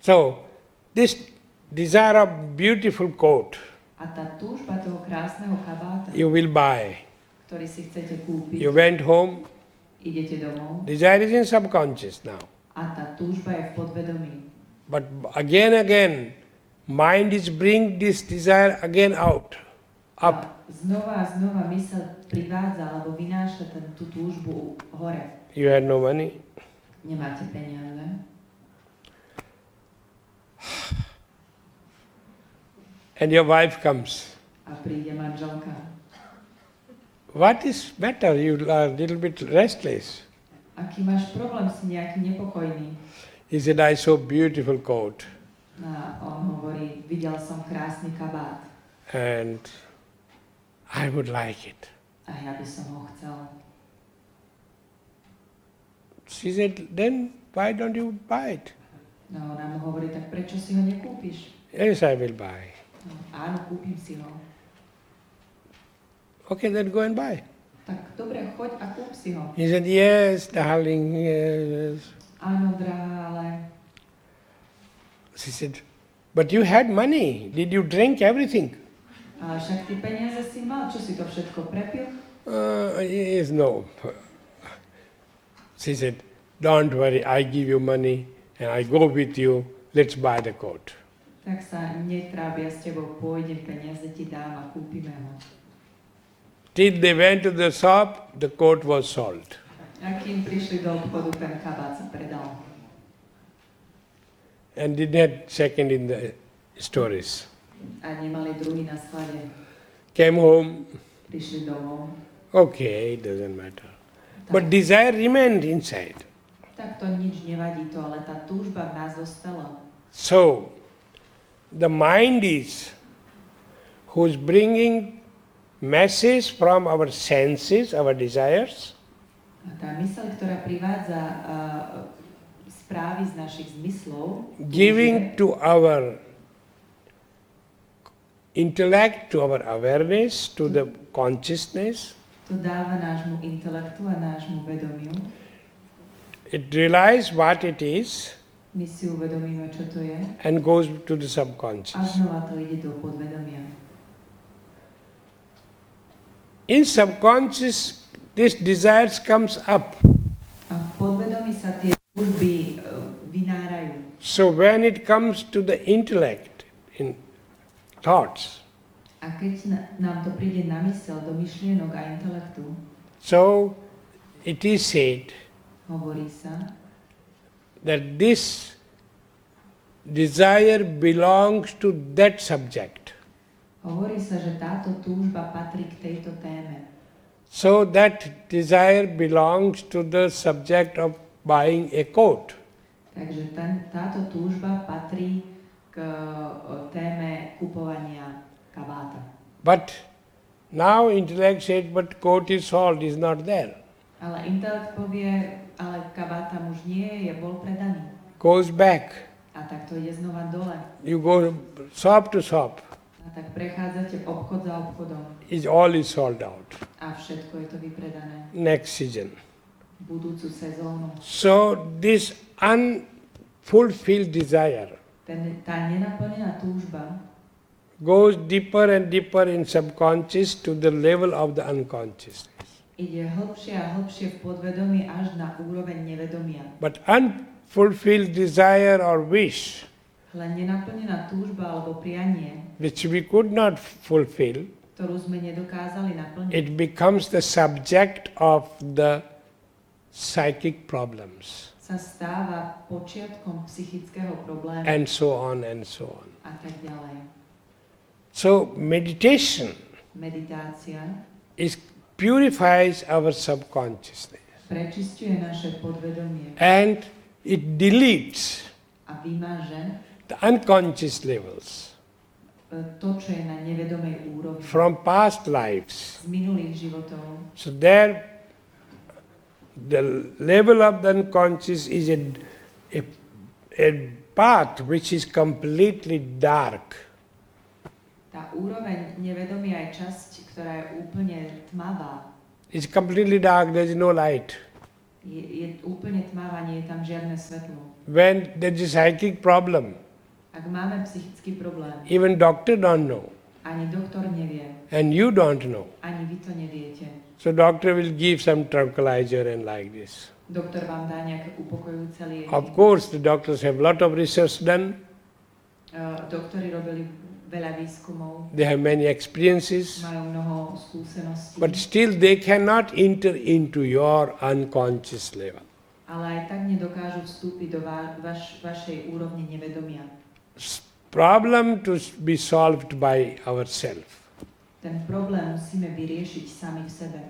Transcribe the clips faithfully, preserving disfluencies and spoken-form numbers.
So, this desire of beautiful coat, A tá túžba toho krásneho kabáta, you will buy. ktorý si chcete kúpiť, You went home, idete domov desire is in subconscious now. a tá túžba je v podvedomí. But again, again, mind is bring this desire again out, up. A znova a znova mysel privádza alebo vynáša ten, tú túžbu hore. You had no money. Nemáte peniaze. And your wife comes. A príde manželka. What is better? You are a little bit restless. Aký máš problém, si nejaký nepokojný? He said, I saw beautiful coat. A on hovorí, videl som krásny kabát. And I would like it. A ja by som ho chcel. She said, then why don't you buy it? No ona mu hovorí, tak prečo si ho nekúpiš? Yes, I will buy. No, áno, kúpim si ho. Okay, then go and buy. Tak dobre, choď a kúp si ho. He said, yes, darling, yes. Áno, drahá, ale... She said, but you had money. Did you drink everything? Ale však ty peniaze si mal, čo si to všetko prepil? Uh, yes, no. She said, don't worry, I give you money and I go with you. Let's buy the coat. Tak sa netrápia s tebou, pôjdem, peniaze ti dám a kúpime ho. Till they went to the shop, the coat was sold. A kým prišli do obchodu, ten kabát sa predal. And did not second in the stories. A nemali druhý na sklade. Came home, Prišli domov. okay, it doesn't matter. But desire remained inside. Tak to nič nevadí to, ale tá túžba v nás zostala. So, the mind is who's bringing message from our senses, our desires, A tá myseľ, ktorá privádza uh, správy z našich zmyslov, giving to our intellect, to our awareness, to the consciousness, to dáva nášmu intelektu a nášmu vedomiu. it realizes what it is My si uvedomíme, čo to je, and goes to the a subconscious. znova to ide do podvedomia. In subconscious, this desires comes up. A v podvedomí sa tie túžby uh, vynárajú. So when it comes to the intellect, in thoughts, A keď na, nám to príde na myseľ, do myšlienok a intelektu, so it is said hovorí sa, that this desire belongs to that subject. hovorí sa, že táto túžba patrí k tejto téme. So that desire belongs to the subject of buying a coat. Takže ten, táto túžba patrí k o, téme kupovania kabáta. But now intellect said, but coat is sold, is not there. Ale intelekt povie, ale kabát tam už nie je, bol predaný. Goes back. A tak to ide znova dole. You go shop to shop. A tak prechádzate obchod za obchodom. Is all is sold out. A všetko je to vypredané. Next season. Budúcu sezónu. So this unfulfilled desire Ten, tá nenaplnená túžba goes deeper and deeper in subconscious to the level of the unconsciousness. ide hlbšie a hlbšie v podvedomí až na úroveň nevedomia. But unfulfilled desire or wish, Len nenaplnená túžba alebo prianie, which we could not fulfill, ktorú sme nedokázali naplniť, it becomes the subject of the psychic problems, sa stáva počiatkom psychického problému and so on and so on. a tak ďalej. So meditation Meditácia is purifies our subconsciousness prečisťuje naše podvedomie and it deletes a vymaže the unconscious levels e, to, čo je na nevedomej úrovni from past lives. z minulých životov. So there, the level of the unconscious is a, a, a path which is completely dark. Tá úroveň nevedomia je časť, ktorá je úplne tmavá. It's completely dark, there is no light. Je, je úplne tmavá, nie je tam žiadne svetlo. When there is a psychic problem, Ak máme psychický problém, even doctor don't know, ani doktor nevie, and you don't know. ani vy to neviete. So doctor will give some tranquilizer and like this. Doktor vám dá nejaké upokojujúce lieky. Of course, the doctors have lot of research done. Uh, doktori robili veľa výskumov, They have many experiences, majú mnoho skúseností, but still they cannot enter into your unconscious level. ale aj tak nedokážu vstúpiť do va- vaš- vašej úrovne nevedomia. S- Problem to s- be solved by ourselves. Ten problém musíme vyriešiť sami v sebe.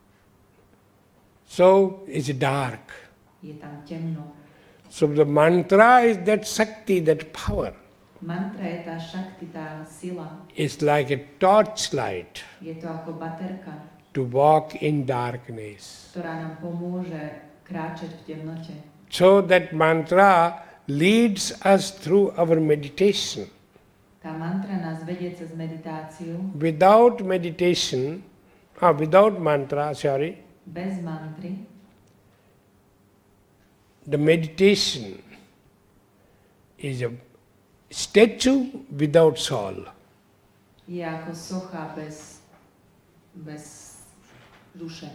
So it's dark. Je tam temno. So the mantra is that Shakti, that power. Mantra je tá šakti, tá sila. It's like a torchlight Je to ako baterka, to walk in darkness. ktorá nám pomôže kráčať v temnote. So that mantra leads us through our meditation. Tá mantra nás vedie cez meditáciu. Without meditation, ah, without mantra, sorry, Bez mantry the meditation is a statue without soul. je ako socha bez, bez duše.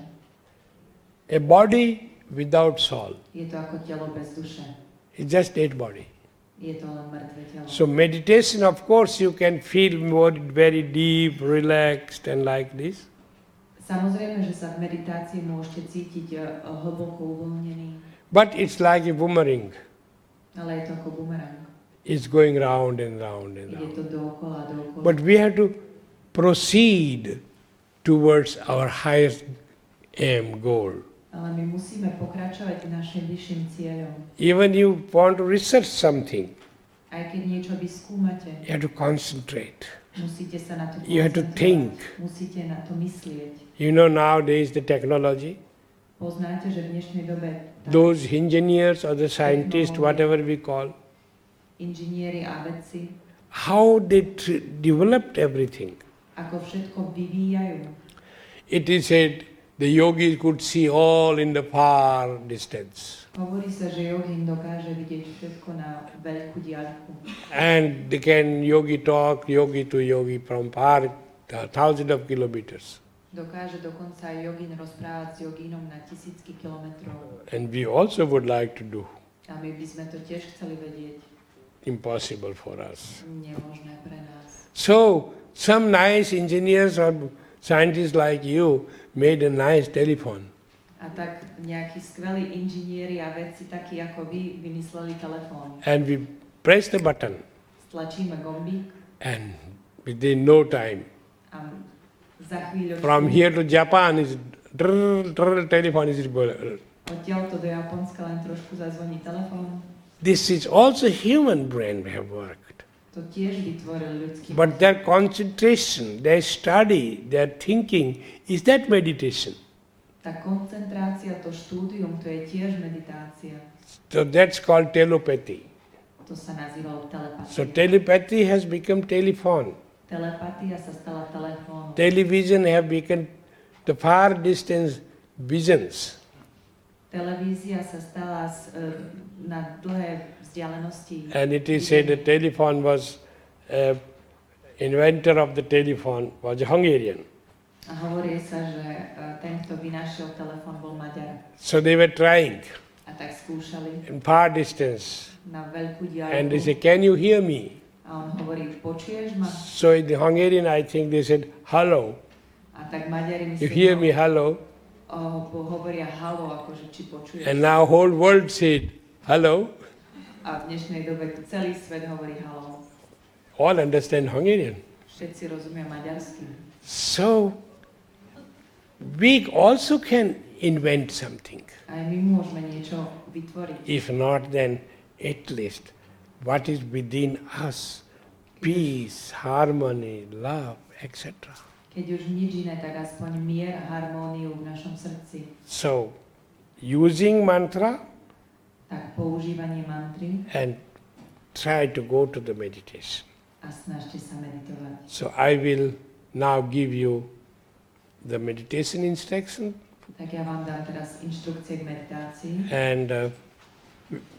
A body without soul. Je to ako telo bez duše. It's just dead body. Je to len mŕtve telo. So meditation, of course, you can feel more very deep, relaxed and like this. Samozrejme, že sa v meditácii môžete cítiť eh, hlboko uvoľnený, But it's like a boomerang. ale je to ako bumerang. It's going round and round and Ide round. to dookola, dookola. But we have to proceed towards our highest aim, goal. Ale my musíme pokračovať našim vyšším cieľom. Even you want to research something, Aj keď niečo vyskúmate, you have to concentrate. musíte sa na to You have to koncentrovať. think. Musíte na to myslieť. You know nowadays the technology, Poznáte, že v dnešnej dobe tá those engineers or the scientists, whatever we call, inžinieri a vedci, how they tr- developed everything. ako všetko vyvíjajú. It is said the yogis could see all in the far distance. Hovorí sa, že jogín dokáže vidieť všetko na veľkú diaľku. And they can yogi talk, yogi to yogi from far, uh, thousands of kilometers. Dokáže dokonca aj jogín rozprávať s jogínom na tisícky kilometrov. And we also would like to do. A my by sme to tiež chceli vedieť. Impossible for us. Nemožné pre nás. So, some nice engineers or scientists like you made a nice telephone. A tak nejakí skvelí inžinieri a vedci, takí ako vy, vymysleli telefón. And we press the button, Stlačíme gombík and within no time, a za chvíľu from here to Japan, is drrr, drrr, telephone is. odtiaľto do Japonska len trošku zazvoní telefón. This is also human brain we have worked. To tiež vytvoril ľudský But their concentration, their study, their thinking, is that meditation. Tá koncentrácia, to štúdium, to je tiež meditácia. So that's called telepathy. To sa nazývalo telepatia. So telepathy has become telephone. Telepatia sa stala telefónom. Television have become the far distance visions. Televízia sa stala z, e, na dlhé vzdialenosti. And it is said the telephone was, uh, inventor of the telephone was a Hungarian. A hovorí sa, že e, ten, kto vynašiel telefón, bol Maďar. So they were trying A tak skúšali in far distance. na veľkú And they diaľku. say, can you hear me? A on hovorí, počuješ ma? So in the Hungarian, I think they said, hello. A tak Maďari You hear me, myslí, hello. o, po- hovoria halo, akože či počuješ. And now whole world said, hello. A v dnešnej dobe celý svet hovorí halo. All understand Hungarian. Všetci rozumia maďarsky. So we also can invent something. Aj my môžeme niečo vytvoriť. If not, then at least what is within us, peace, harmony, love, et cetera. Keď už nič iné, tak aspoň mier a harmóniu v našom srdci. So, using mantra Tak používanie mantry and try to go to the meditation. a snažte sa meditovať. So I will now give you the meditation instruction Tak ja vám dám teraz inštrukcie k meditácii. And uh,